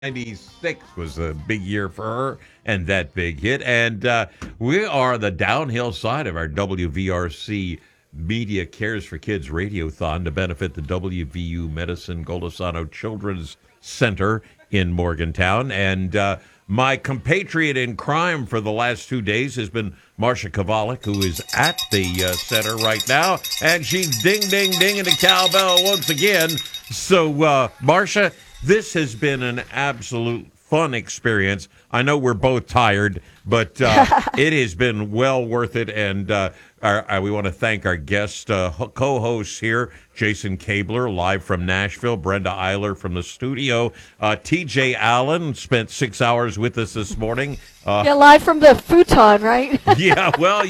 '96 was a big year for her and that big hit. And we are the downhill side of our WVRC Media Cares for Kids Radiothon to benefit the WVU Medicine Golisano Children's Center in Morgantown. And my compatriot in crime for the last 2 days has been Marcia Kovalik, who is at the center right now. And she's ding, ding, dinging the cowbell once again. So, Marcia, this has been an absolute fun experience. I know we're both tired, but it has been well worth it. And we want to thank our guest co-hosts here, Jason Kabler, live from Nashville, Brenda Eiler from the studio. TJ Allen spent 6 hours with us this morning. Yeah, live from the futon, right? Yeah, well,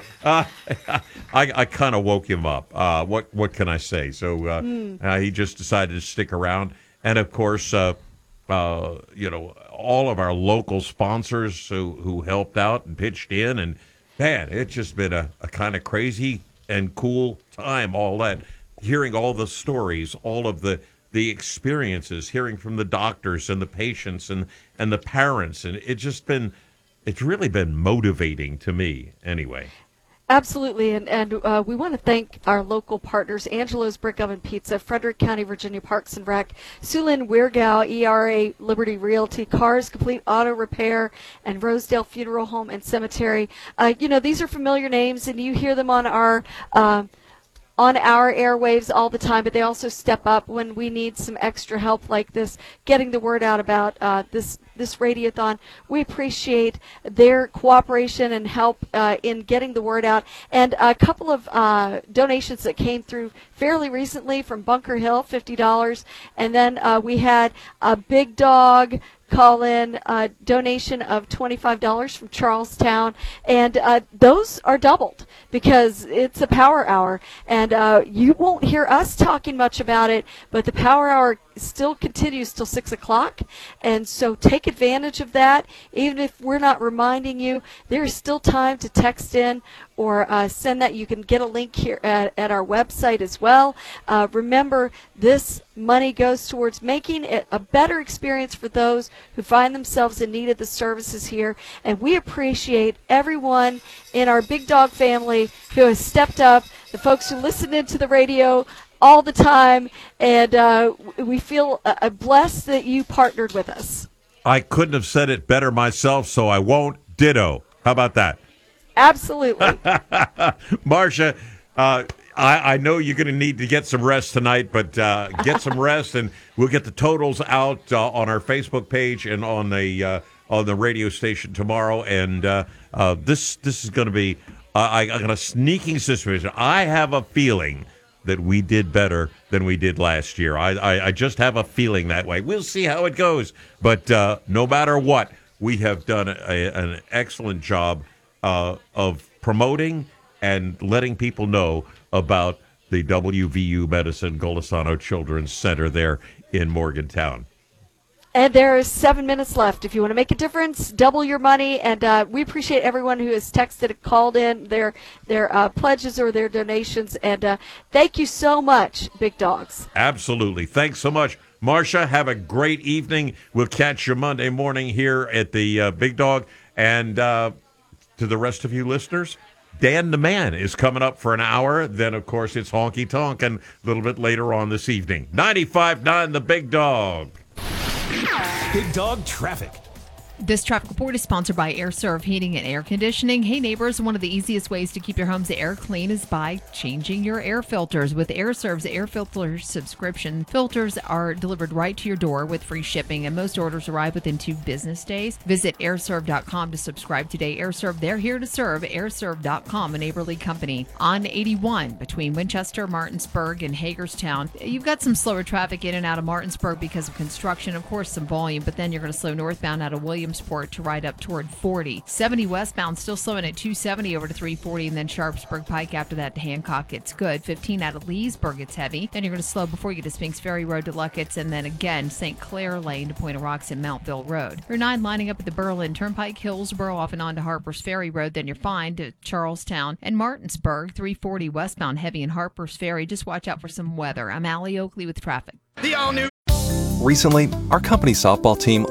I kind of woke him up. What can I say? So he just decided to stick around. And, of course, all of our local sponsors who helped out and pitched in. And, man, it's just been a kind of crazy and cool time, all that, hearing all the stories, all of the experiences, hearing from the doctors and the patients and the parents. And it's really been motivating to me anyway. Absolutely, and we want to thank our local partners, Angelo's Brick Oven Pizza, Frederick County, Virginia Parks and Rec, Sulin Weirgau, ERA Liberty Realty, Cars Complete Auto Repair, and Rosedale Funeral Home and Cemetery. These are familiar names, and you hear them on our airwaves all the time, but they also step up when we need some extra help like this, getting the word out about this radiothon. We appreciate their cooperation and help in getting the word out. And a couple of donations that came through fairly recently from Bunker Hill, $50. And then we had a Big Dog call-in donation of $25 from Charlestown, and those are doubled because it's a power hour, and you won't hear us talking much about it, but the power hour still continues till 6 o'clock, and so take advantage of that. Even if we're not reminding you, there is still time to text in or send that. You can get a link here at our website as well. Remember, this money goes towards making it a better experience for those who find themselves in need of the services here, and we appreciate everyone in our Big Dog family who has stepped up, the folks who listen into the radio all the time, and we feel blessed that you partnered with us. I couldn't have said it better myself, so I won't. Ditto. How about that? Absolutely. Marcia, I know you're going to need to get some rest tonight, but get some rest, and we'll get the totals out on our Facebook page and on the radio station tomorrow. And this is going to be I got a sneaking suspicion. I have a feeling that we did better than we did last year. I just have a feeling that way. We'll see how it goes. But no matter what, we have done an excellent job of promoting and letting people know about the WVU Medicine Golisano Children's Center there in Morgantown. And there is 7 minutes left. If you want to make a difference, double your money. And we appreciate everyone who has texted, called in their pledges or their donations. And thank you so much, Big Dogs. Absolutely. Thanks so much. Marcia, have a great evening. We'll catch you Monday morning here at the Big Dog. And to the rest of you listeners, Dan the Man is coming up for an hour. Then, of course, it's Honky Tonk and a little bit later on this evening. 95.9 The Big Dog. Big Dog Traffic. This traffic report is sponsored by AirServe Heating and Air Conditioning. Hey neighbors, one of the easiest ways to keep your home's air clean is by changing your air filters. With AirServe's air filter subscription, filters are delivered right to your door with free shipping, and most orders arrive within 2 business days. Visit airserve.com to subscribe today. AirServe, they're here to serve. Airserve.com, a neighborly company. On 81 between Winchester, Martinsburg, and Hagerstown, you've got some slower traffic in and out of Martinsburg because of construction, of course, some volume, but then you're going to slow northbound out of Williamsport to ride up toward 40. 70 westbound still slowing at 270 over to 340, and then Sharpsburg Pike after that to Hancock, it's good. 15 out of Leesburg, it's heavy. Then you're going to slow before you get to Spinks Ferry Road to Luckett's, and then again St. Clair Lane to Point of Rocks and Mountville Road. Route 9 lining up at the Berlin Turnpike, Hillsboro off and on to Harpers Ferry Road, then you're fine to Charlestown and Martinsburg. 340 westbound heavy in Harpers Ferry. Just watch out for some weather. I'm Allie Oakley with traffic. The all-new Recently, our company softball team